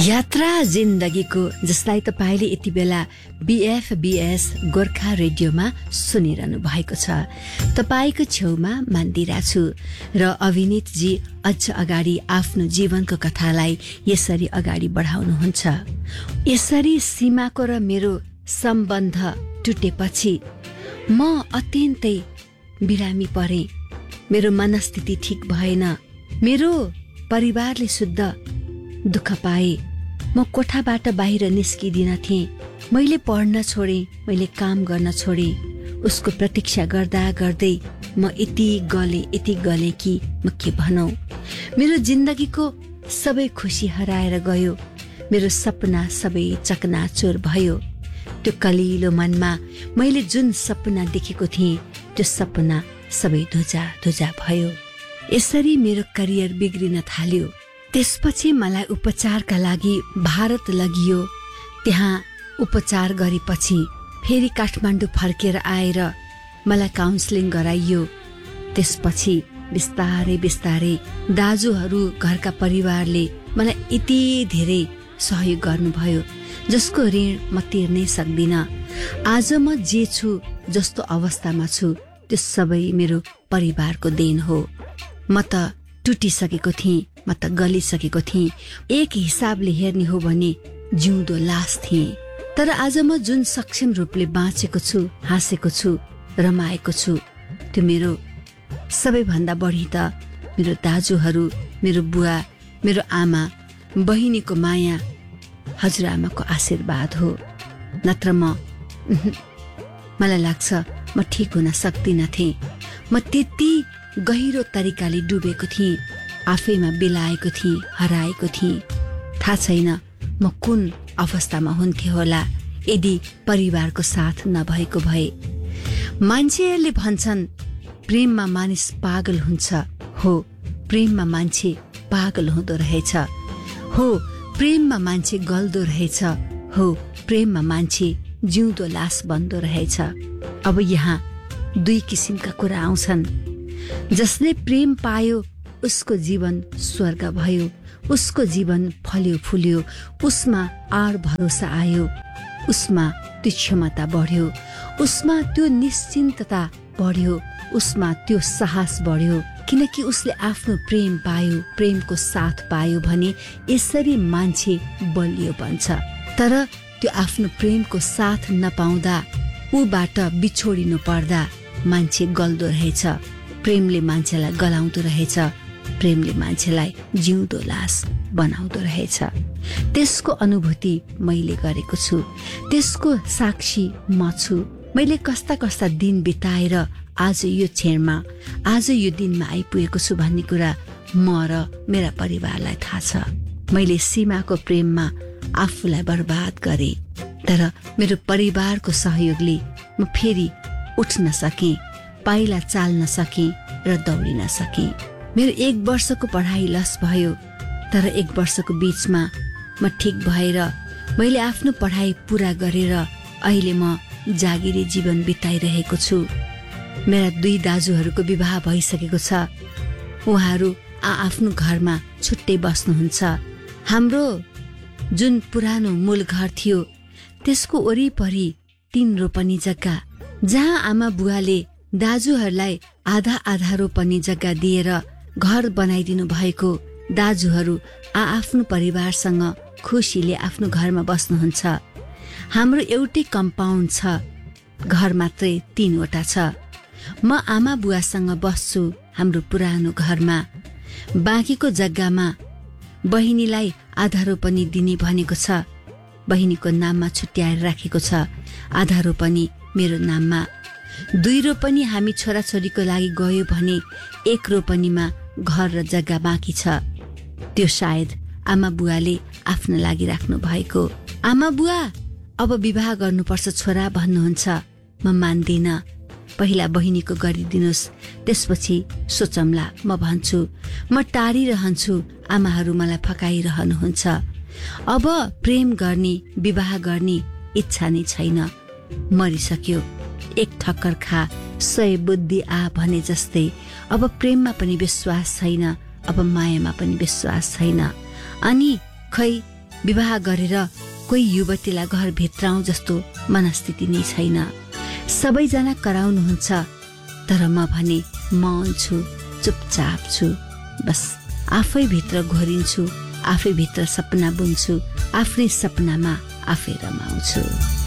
यात्रा जिन्दगीको, जसलाई तपाईले यति बेला BFBS गोर्खा रेडियोमा सुनिरहनु भएको छ। तपाईको छेउमा मन्दिरा छु र अभिनीतजी अझ अगाडि आफ्नो जीवनको कथालाई यसरी अगाडि बढाउनुहुन्छ। यसरी सीमाको र मेरो सम्बन्ध टुटेपछि म अत्यन्तै बिरामी परे। मेरो मनस्थिति ठिक भएन। मेरो परिवारले शुद्ध दुःख पाए। म कोठाबाट बाहिर निस्किदिन थिएँ। मैले पढ्न छोडे, मैले काम गर्न छोडे। उसको प्रतीक्षा गर्दा गर्दै म यति गले कि म के भनौं। मेरो जिन्दगीको सबै खुसी हराएर गयो। मेरो सपना सबै चकनाचुर भयो। त्यो कलिलो मनमा मैले जुन सपना देखेको थिएँ, त्यो सपना सबै धुजा भयो। यसरी मेरो करियर बिग्रिन थाल्यो। त्यसपछि मलाई उपचारका लागि भारत लगियो। त्यहाँ उपचार गरेपछि फेरि काठमाडौँ फर्केर आएर मलाई काउन्सिलिङ गराइयो। त्यसपछि बिस्तारै दाजुहरू, घरका परिवारले मलाई यति धेरै सहयोग गर्नुभयो, जसको ऋण म तिर्नै सक्दिन। आज म जे छु, जस्तो अवस्थामा छु, त्यो सबै मेरो परिवारको देन हो। म त टुटिसकेको थिएँ, म त गलिसकेको थिएँ। एक हिसाबले हेर्ने हो भने जिउँदो लास थिएँ। तर आज म जुन सक्षम रूपले बाँचेको छु, हाँसेको छु, रमाएको छु, त्यो मेरो सबैभन्दा बढी त मेरो दाजुहरू, मेरो बुवा, मेरो आमा, बहिनीको माया, हजुरआमाको आशीर्वाद हो। नत्र मलाई लाग्छ म ठिक हुन सक्दिन थिएँ। म त्यति गहिरो तरिकाले डुबेको थिएँ, आफैमा बेलाएको थिएँ, हराएको थिएँ। थाहा छैन म कुन अवस्थामा हुन्थे होला यदि परिवारको साथ नभएको भए। मान्छेहरूले भन्छन् प्रेममा मानिस पागल हुन्छ। हो, प्रेममा मान्छे पागल हुँदो रहेछ। हो, प्रेममा मान्छे गल्दो रहेछ। हो, प्रेममा मान्छे जिउँदो लास बन्दो रहेछ। अब यहाँ दुई किसिमका कुरा आउँछन्। जसले प्रेम पायो उसको जीवन स्वर्ग भयो। उसको जीवन फल्यो फुल्यो। उसमा आड़ भरोसा आयो। उसमा त्यो क्षमता बढ्यो। उसमा त्यो निश्चिन्तता बढ्यो। उसमा त्यो साहस बढ्यो। किनकि उसले आफ्नो प्रेम पायो, प्रेमको साथ पायो भने यसरी मान्छे बलियो बन्छ। तर त्यो आफ्नो प्रेमको साथ नपाउँदा, ऊबाट बिछोडिनु पर्दा मान्छे गल्दो रहेछ। प्रेमले मान्छेलाई गलाउँदो रहेछ। प्रेमले मान्छेलाई जिउँदो लास बनाउँदो रहेछ। त्यसको अनुभूति मैले गरेको छु। त्यसको साक्षी म छु। मैले कस्ता कस्ता दिन बिताएर आज यो क्षणमा, आज यो दिनमा आइपुगेको छु भन्ने कुरा म र मेरा परिवारलाई थाहा छ। मैले सीमाको प्रेममा आफूलाई बर्बाद गरे। तर मेरो परिवारको सहयोगले म फेरि उठ्न सकेँ, पाइला चाल्न सकेँ र दौडिन सकेँ। मेरो 1 वर्षको पढाइ लस भयो। तर 1 वर्षको बीचमा म ठिक भएर मैले आफ्नो पढाइ पूरा गरेर अहिले म जागिरी जीवन बिताइरहेको छु। मेरा 2 दाजुहरूको विवाह भइसकेको छ। उहाँहरू आफ्नो घरमा छुट्टै बस्नुहुन्छ। हाम्रो जुन पुरानो मूल घर थियो, त्यसको वरिपरि 3 रोपनी जग्गा, जहाँ आमा बुवाले दाजुहरूलाई आधा रोपनी जग्गा दिएर घर बनाइदिनु भएको। दाजुहरू आफ्नो परिवारसँग खुसीले आफ्नो घरमा बस्नुहुन्छ। हाम्रो एउटै कम्पाउन्ड छ, घर मात्रै 3 वटा छ। म आमा बुवासँग बस्छु हाम्रो पुरानो घरमा। बाँकीको जग्गामा बहिनीलाई आधा रोपनी दिने भनेको छ। बहिनीको नाममा छुट्याएर राखेको छ। आधा रोपनी मेरो नाममा। 2 रोपनी हामी छोराछोरीको लागि गयो भने 1 रोपनीमा घर र जग्गा बाँकी छ। त्यो सायद आमा बुवाले आफ्नो लागि राख्नु भएको। आमा बुवा अब विवाह गर्नुपर्छ छोरा भन्नुहुन्छ। म मान्दिन। पहिला बहिनीको गरिदिनुहोस्, त्यसपछि सोचम्ला म भन्छु। म टाढिरहन्छु। आमाहरू मलाई फकाइरहनुहुन्छ। अब प्रेम गर्ने, विवाह गर्ने इच्छा नै छैन। मरिसक्यो। 1 ठक्कर खा 100 बुद्धि आ भने जस्तै अब प्रेममा पनि विश्वास छैन। अब मायामा पनि विश्वास छैन। अनि खै विवाह गरेर कोही युवतीलाई घर भित्राउँ जस्तो मनस्थिति नै छैन। सबैजना कराउनुहुन्छ, तर म भने मौन छु, चुपचाप छु। बस आफै भित्र घोरिन्छु, आफै भित्र सपना बुन्छु, आफ्नै सपनामा आफै रमाउँछु।